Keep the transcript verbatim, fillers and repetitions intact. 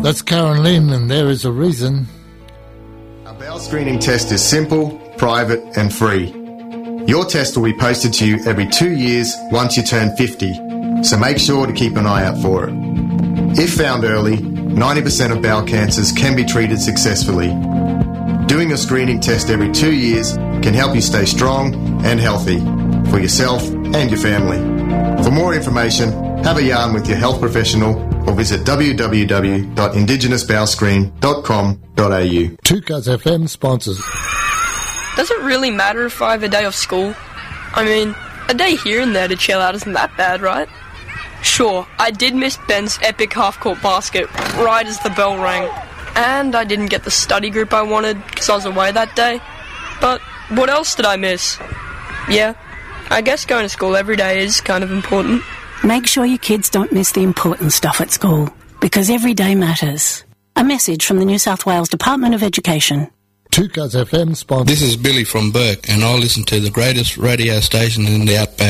That's Karen Lynn, and there is a reason. Our bowel screening test is simple, private and free. Your test will be posted to you every two years once you turn fifty, so make sure to keep an eye out for it. If found early, ninety percent of bowel cancers can be treated successfully. Doing a screening test every two years can help you stay strong and healthy for yourself and your family. For more information, have a yarn with your health professional or visit w w w dot indigenous bowel screen dot com dot a u. two Cuz F M sponsors. Does it really matter if I have a day off school? I mean, a day here and there to chill out isn't that bad, right? Sure, I did miss Ben's epic half-court basket right as the bell rang, and I didn't get the study group I wanted because I was away that day. But what else did I miss? Yeah, I guess going to school every day is kind of important. Make sure your kids don't miss the important stuff at school, because every day matters. A message from the New South Wales Department of Education. two Cuz F M sponsors. This is Billy from Burke, and I listen to the greatest radio station in the Outback.